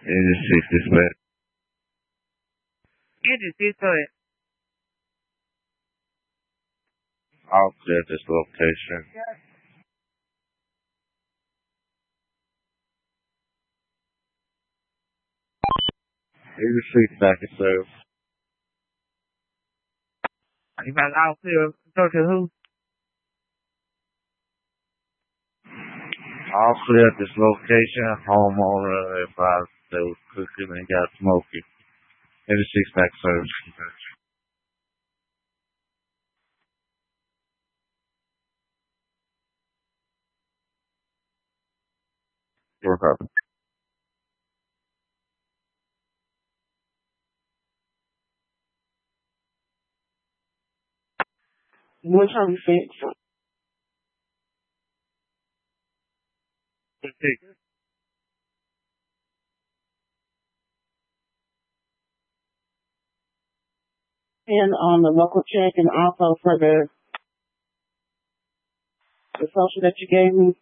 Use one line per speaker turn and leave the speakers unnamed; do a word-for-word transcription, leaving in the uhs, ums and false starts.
eighty-six dispatch.
eighty-six, go ahead.
I'll clear this location. eighty-six back in service.
You got all clear. Go to who?
I'll clear this location. Homeowner advised they was cooking and got smoky. eighty-six back service. Your copy.
What time you fix? And on the local check and also for the the social that you gave me.